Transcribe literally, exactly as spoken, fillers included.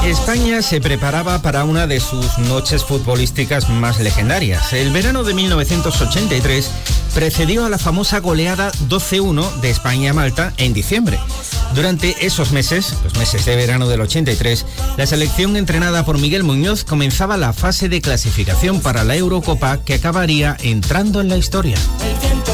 España se preparaba para una de sus noches futbolísticas más legendarias. El verano de mil novecientos ochenta y tres precedió a la famosa goleada doce uno de España a Malta en diciembre. Durante esos meses, los meses de verano del ochenta y tres, la selección entrenada por Miguel Muñoz comenzaba la fase de clasificación para la Eurocopa que acabaría entrando en la historia.